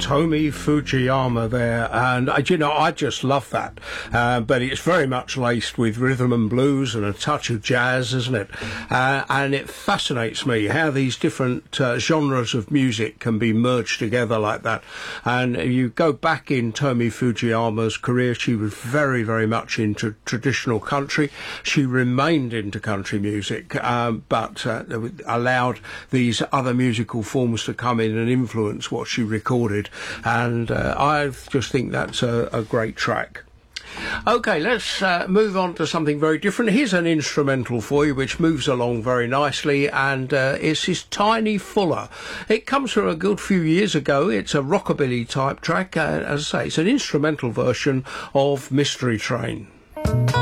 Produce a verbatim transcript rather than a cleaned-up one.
Tomi Fujiyama there, and uh, you know, I just love that. Uh, but it's very much laced with rhythm and blues and a touch of jazz, isn't it? Uh, and it fascinates me how these different uh, genres of music can be merged together like that. And you go back in Tomi Fujiyama's career, she was very, very much into traditional country. She remained into country music, um, but uh, allowed these other musical forms to come in and influence what she recorded. And uh, I just think that's a, a great track. OK, let's uh, move on to something very different. Here's an instrumental for you which moves along very nicely, and uh, it's this Tiny Fuller. It comes from a good few years ago. It's a rockabilly type track. Uh, as I say, it's an instrumental version of Mystery Train.